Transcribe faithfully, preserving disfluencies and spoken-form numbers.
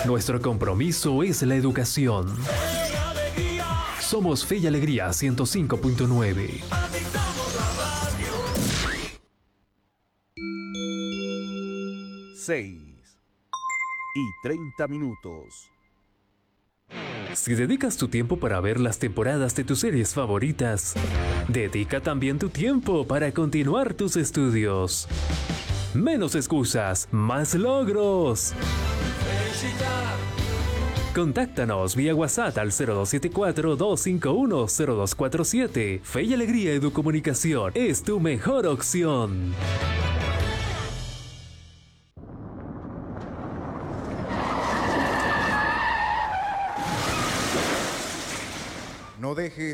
Nuestro compromiso es la educación. Somos Fe y Alegría ciento cinco punto nueve. seis y treinta minutos. Si dedicas tu tiempo para ver las temporadas de tus series favoritas, dedica también tu tiempo para continuar tus estudios. Menos excusas, más logros. Contáctanos vía WhatsApp al cero dos siete cuatro, dos cinco uno, cero dos cuatro siete. Fe y Alegría Educomunicación es tu mejor opción.